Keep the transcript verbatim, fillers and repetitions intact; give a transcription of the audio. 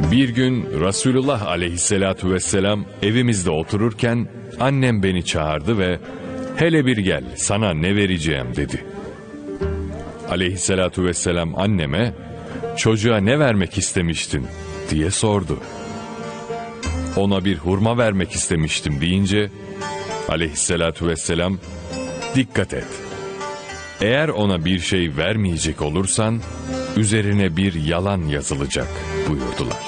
Bir gün Resulullah aleyhissalatu vesselam evimizde otururken annem beni çağırdı ve "Hele bir gel, sana ne vereceğim?" dedi. Aleyhissalatu vesselam anneme "Çocuğa ne vermek istemiştin?" diye sordu. "Ona bir hurma vermek istemiştim." deyince aleyhissalatu vesselam "Dikkat et. Eğer ona bir şey vermeyecek olursan üzerine bir yalan yazılacak." buyurdular.